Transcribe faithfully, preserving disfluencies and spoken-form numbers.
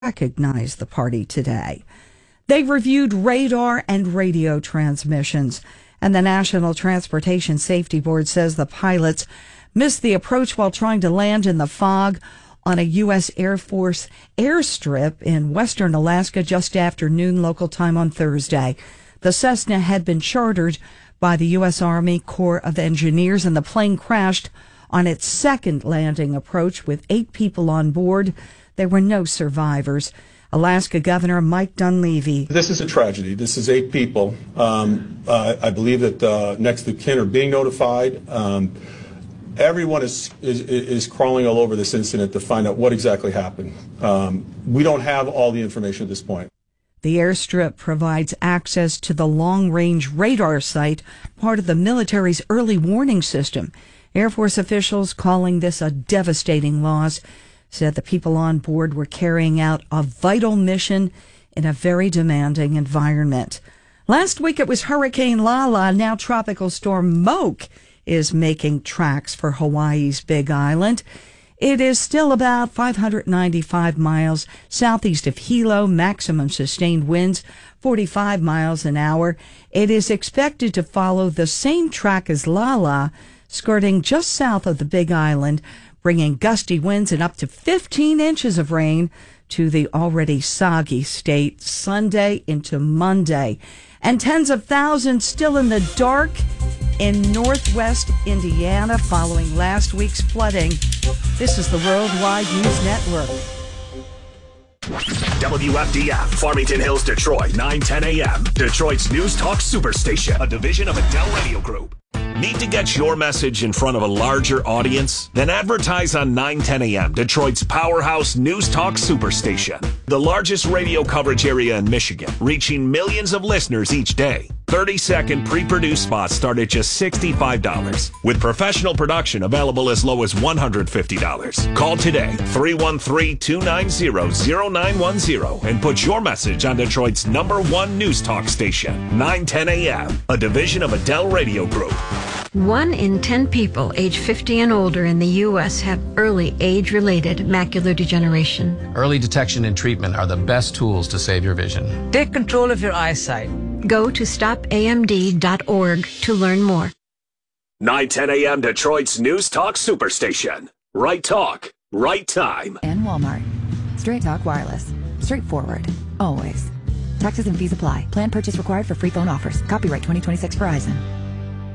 recognize the party today. They reviewed radar and radio transmissions, and the National Transportation Safety Board says the pilots missed the approach while trying to land in the fog on a U S Air Force airstrip in western Alaska just after noon local time on Thursday. The Cessna had been chartered by the U S Army Corps of Engineers, and the plane crashed on its second landing approach with eight people on board. There were no survivors. Alaska Governor Mike Dunleavy. This is a tragedy. This is eight people. Um, uh, I believe that uh, next of kin are being notified. Um, everyone is, is is crawling all over this incident to find out what exactly happened. Um, we don't have all the information at this point. The airstrip provides access to the long-range radar site, part of the military's early warning system. Air Force officials calling this a devastating loss, said the people on board were carrying out a vital mission in a very demanding environment. Last week it was Hurricane Lala. Now Tropical Storm Moke is making tracks for Hawaii's Big Island. It is still about five hundred ninety-five miles southeast of Hilo, maximum sustained winds forty-five miles an hour. It is expected to follow the same track as Lala, skirting just south of the Big Island, bringing gusty winds and up to fifteen inches of rain to the already soggy state Sunday into Monday. And tens of thousands still in the dark in northwest Indiana following last week's flooding. This is the Worldwide News Network. W F D F, Farmington Hills, Detroit, nine ten a.m. Detroit's News Talk Superstation, a division of Adele Radio Group. Need to get your message in front of a larger audience? Then advertise on nine ten a.m., Detroit's powerhouse News Talk Superstation. The largest radio coverage area in Michigan, reaching millions of listeners each day. thirty-second pre-produced spots start at just sixty-five dollars, with professional production available as low as one hundred fifty dollars. Call today, three one three, two nine zero, zero nine one zero, and put your message on Detroit's number one News Talk station, nine ten a.m., a division of Adele Radio Group. One in ten people age fifty and older in the U S have early age-related macular degeneration. Early detection and treatment are the best tools to save your vision. Take control of your eyesight. Go to stop A M D dot org to learn more. nine ten a.m. Detroit's News Talk Superstation. Right talk, right time. And Walmart. Straight Talk Wireless. Straightforward. Always. Taxes and fees apply. Plan purchase required for free phone offers. Copyright twenty twenty-six Verizon.